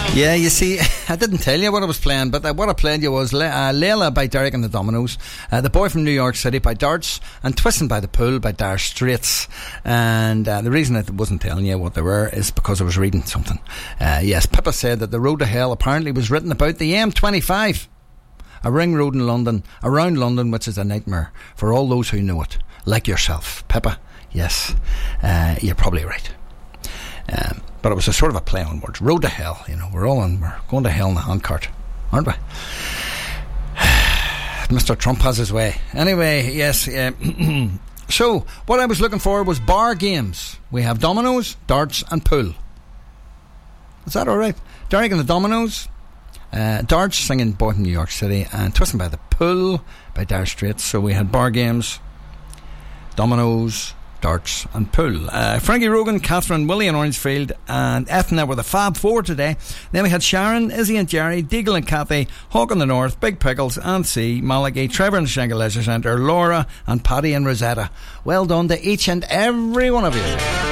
Yeah, you see, I didn't tell you what I was playing, but what I played you was Layla by Derek and the Dominoes, The Boy from New York City by Darts, and Twisting by the Pool by Dire Straits. And the reason I wasn't telling you what they were is because I was reading something. Yes, Pippa said that the road to hell apparently was written about the M25, a ring road in London, around London, which is a nightmare for all those who know it, like yourself. Pippa, yes, you're probably right. But it was a sort of a play on words. Road to hell, you know. We're going to hell in a handcart, aren't we? Mr. Trump has his way. Anyway, yes. So, what I was looking for was bar games. We have dominoes, darts and pool. Is that alright? Derek and the Dominoes, darts singing Boy from New York City, and Twisting by the Pool by Dire Straits. So we had bar games, dominoes, darts and pool. Frankie Rogan, Catherine, Willie and Orangefield, and Ethna were the Fab Four today. Then we had Sharon, Izzy and Jerry, Deagle and Kathy, Hawk in the North, Big Pickles, Ansi, Malachi, Trevor in the Shanghai Leisure Centre, Laura and Paddy and Rosetta. Well done to each and every one of you.